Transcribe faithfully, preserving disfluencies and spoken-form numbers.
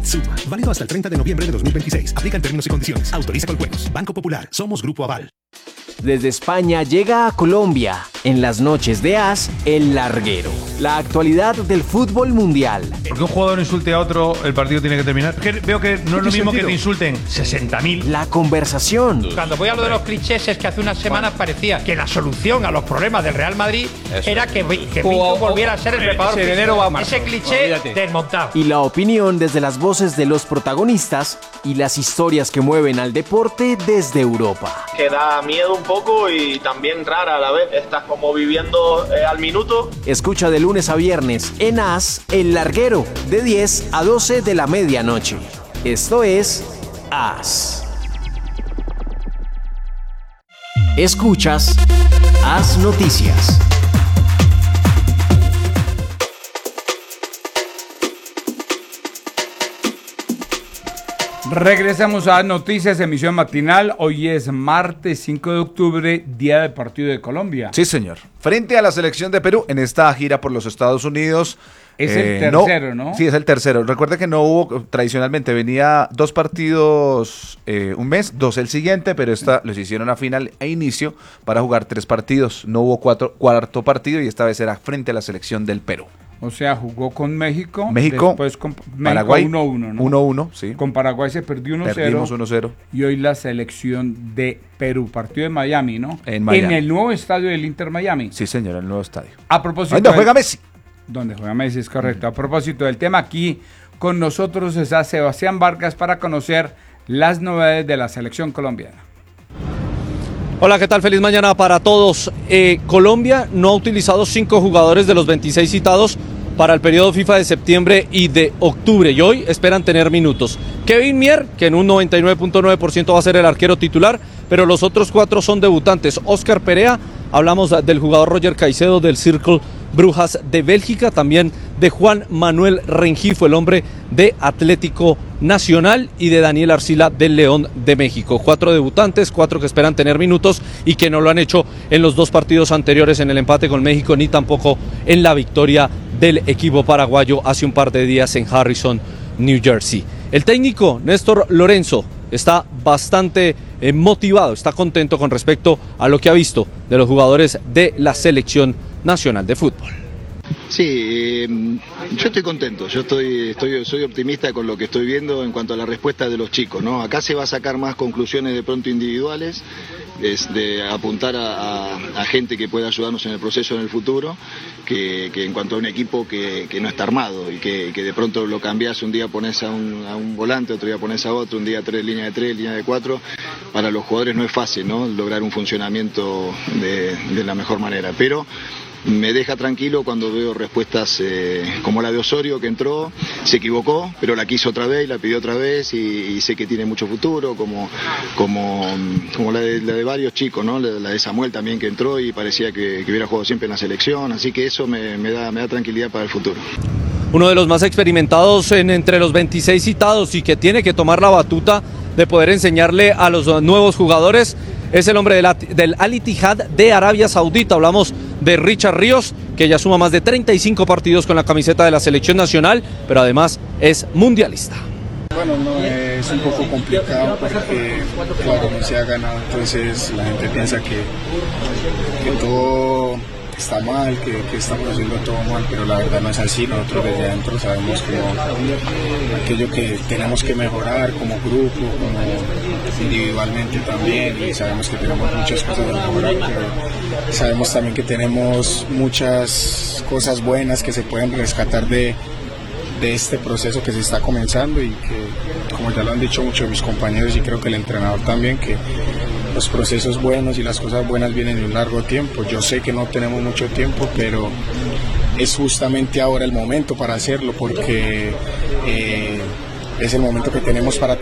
Suma. Válido hasta el treinta de noviembre de dos mil veintiséis. Aplican términos y condiciones. Autoriza Coljuegos. Banco Popular. Somos Grupo Aval. Desde España llega a Colombia, en las noches de As, El Larguero. La actualidad del fútbol mundial. Porque un jugador insulte a otro, el partido tiene que terminar. Que veo que no es lo mismo sentido? Que te insulten sesenta mil. La conversación. Cuando voy a lo de los clichés es que hace unas semanas parecía que la solución a los problemas del Real Madrid Eso. era que, que Pinto volviera a ser el preparador de enero va a Ese cliché Olvídate. desmontado. Y la opinión desde las voces de los protagonistas y las historias que mueven al deporte desde Europa. Que da miedo un poco y también rara a la vez. Estás como viviendo eh, al minuto. Escucha de lunes a viernes en As, El Larguero, de diez a doce de la medianoche. Esto es As. Escuchas As Noticias. Regresamos a Noticias, emisión matinal. Hoy es martes cinco de octubre, día del partido de Colombia. Sí, señor. Frente a la selección de Perú en esta gira por los Estados Unidos. Es eh, el tercero, ¿no? ¿no? Sí, es el tercero. Recuerda que no hubo, tradicionalmente venía dos partidos eh, un mes, dos el siguiente, pero esta los hicieron a final e inicio para jugar tres partidos. No hubo cuatro, cuarto partido y esta vez era frente a la selección del Perú. O sea, jugó con México, México, después con México Paraguay uno uno, ¿no? uno uno, sí. Con Paraguay se perdió uno cero. Perdimos uno cero. Y hoy la selección de Perú, partido en Miami, ¿no? En Miami. En el nuevo estadio del Inter Miami. Sí, señor, el nuevo estadio. A propósito... ¿Dónde juega Messi? Donde juega Messi, es correcto. A propósito del tema, aquí con nosotros está Sebastián Vargas para conocer las novedades de la selección colombiana. Hola, ¿qué tal? Feliz mañana para todos. Eh, Colombia no ha utilizado cinco jugadores de los veintiséis citados para el periodo FIFA de septiembre y de octubre, y hoy esperan tener minutos. Kevin Mier, que en un noventa y nueve punto nueve por ciento va a ser el arquero titular, pero los otros cuatro son debutantes. Oscar Perea, hablamos del jugador Roger Caicedo del Cercle Brujas de Bélgica, también de Juan Manuel Rengifo, el hombre de Atlético Nacional, y de Daniel Arcila del León de México. Cuatro debutantes, cuatro que esperan tener minutos y que no lo han hecho en los dos partidos anteriores, en el empate con México ni tampoco en la victoria del equipo paraguayo hace un par de días en Harrison, New Jersey. El técnico Néstor Lorenzo está bastante eh, motivado, está contento con respecto a lo que ha visto de los jugadores de la selección nacional de fútbol. Sí, eh, yo estoy contento, yo estoy, estoy, soy optimista con lo que estoy viendo en cuanto a la respuesta de los chicos, ¿no? Acá se va a sacar más conclusiones de pronto individuales, es de apuntar a, a, a gente que pueda ayudarnos en el proceso en el futuro, que, que en cuanto a un equipo que, que no está armado y que, que de pronto lo cambiás, un día pones a un, a un volante, otro día pones a otro, un día tres, línea de tres, línea de cuatro, para los jugadores no es fácil, ¿no? Lograr un funcionamiento de, de la mejor manera, pero me deja tranquilo cuando veo respuestas eh, como la de Osorio, que entró, se equivocó, pero la quiso otra vez y la pidió otra vez, y, y sé que tiene mucho futuro, como, como, como la, de, la de varios chicos, ¿no? La, la de Samuel también, que entró y parecía que, que hubiera jugado siempre en la selección, así que eso me, me, da, me da tranquilidad para el futuro. Uno de los más experimentados en, entre los veintiséis citados y que tiene que tomar la batuta de poder enseñarle a los nuevos jugadores es el hombre del, del Al Ittihad de Arabia Saudita. Hablamos de Richard Ríos, que ya suma más de treinta y cinco partidos con la camiseta de la selección nacional, pero además es mundialista. Bueno, no, es un poco complicado porque, claro, no se ha ganado, entonces la gente piensa que, que todo está mal, que, que estamos haciendo todo mal, pero la verdad no es así. Nosotros desde adentro sabemos como aquello que tenemos que mejorar como grupo, como individualmente también, y sabemos que tenemos muchas cosas que mejorar, pero sabemos también que tenemos muchas cosas buenas que se pueden rescatar de, de este proceso que se está comenzando, y que, como ya lo han dicho muchos de mis compañeros y creo que el entrenador también, que los procesos buenos y las cosas buenas vienen de un largo tiempo. Yo sé que no tenemos mucho tiempo, pero es justamente ahora el momento para hacerlo, porque eh, es el momento que tenemos para